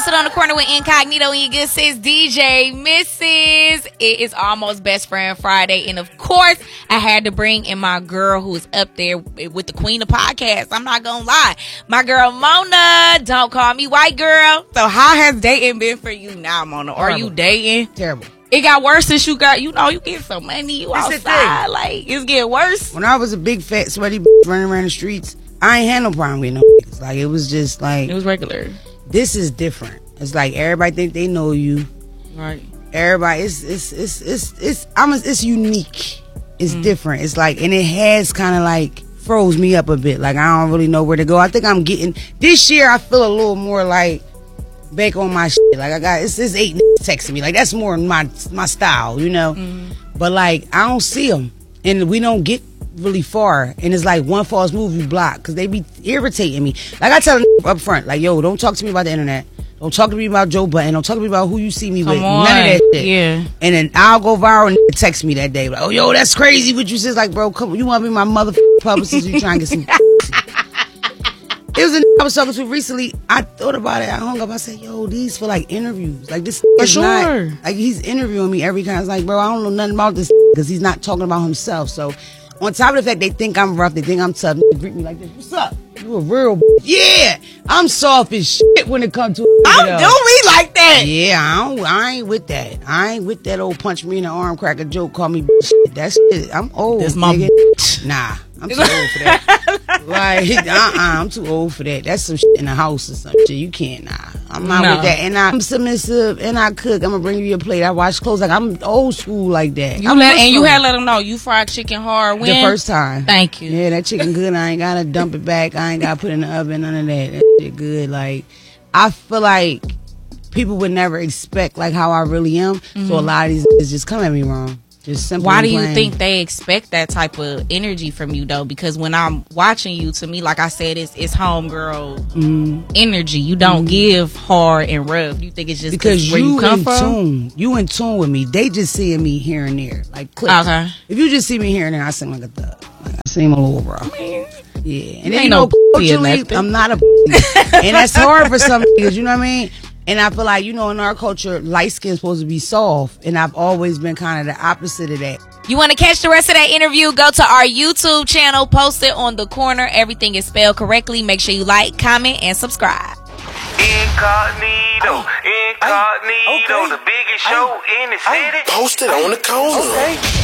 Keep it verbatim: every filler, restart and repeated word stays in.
Posted on the Corner with Incognito and your good sis D J Missus It is almost Best Friend Friday, and of course I had to bring in my girl who is up there with the queen of podcasts. I'm not gonna lie, my girl Mona. Don't call me white girl. So how has dating been for you now, Mona? Are you dating? Terrible. It got worse since you got, you know, you get some money, you That's outside, like it's getting worse. When I was a big fat sweaty running around the streets, I ain't had no problem with no niggas. Like, it was just like, it was regular. This is different. It's like everybody think they know you. Right. Everybody, it's it's it's it's it's I'm it's unique. It's mm. different. It's like, and it has kind of like froze me up a bit. Like, I don't really know where to go. I think I'm getting this year. I feel a little more like back on my shit. Like, I got it's this eight niggas texting me. Like, that's more my my style, you know. Mm. But like, I don't see them, and we don't get really far, and it's like one false move you block because they be irritating me. Like, I tell them up front, like, yo, don't talk to me about the internet. Don't talk to me about Joe Button. Don't talk to me about who you see me Come with. on. None of that shit. Yeah. And then I'll go viral and text me that day. Like, oh, yo, that's crazy what you said. Like, bro, come, you want to be my motherfucking publicist? You trying to get some It was a I was talking to recently. I thought about it. I hung up. I said, yo, these for like interviews. Like, this For is sure. not, like, he's interviewing me every time. It's like, bro, I don't know nothing about this because he's not talking about himself. So on top of the fact they think I'm rough, they think I'm tough, they greet me like this. What's up? You a real b-. Yeah, I'm soft as shit when it comes to it. Don't do me like that. Yeah, I don't, I ain't with that. I ain't with that old punch me in the arm cracker joke, call me b- shit. That's shit. I'm old. That's my nigga. b- Nah, I'm too old for that. Like, uh-uh, I'm too old for that. That's some shit in the house or some shit. You can't, nah. I'm not No. with that. And I'm submissive and I cook. I'm gonna bring you your plate. I wash clothes. Like, I'm old school like that. You I'm let, and you Muslim. had let them know you fried chicken hard when? The first time. Thank you. Yeah, that chicken good. I ain't gotta dump it back. I ain't gotta put it in the oven. None of that. That shit good. Like, I feel like people would never expect like how I really am. Mm-hmm. So a lot of these niggas just come at me wrong. Just simple. Why do you plain. think they expect that type of energy from you though? Because when I'm watching you, to me, like I said, it's it's homegirl mm. energy. You don't mm. give hard and rough. You think it's just because where you, you come in from? Tune. You in tune with me. They just seeing me here and there, like clips. Okay. If you just see me here and there, I sing like a thug. Like, I sing my little bro. Man. Yeah, and ain't then, you no know, culturally, I'm not a and that's hard for some niggas, you know what I mean? And I feel like, you know, in our culture, light skin's supposed to be soft, and I've always been kind of the opposite of that. You want to catch the rest of that interview? Go to our YouTube channel, post it on the corner. Everything is spelled correctly. Make sure you like, comment, and subscribe. Incognito, Incognito, okay. the biggest show in the city. Posted on the corner. Okay.